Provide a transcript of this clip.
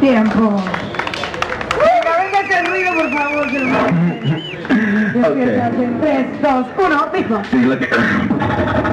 tiempo. Venga, que el ruido, por favor. Despiértate. 3, 2, 1, mismo. Sí, lo que...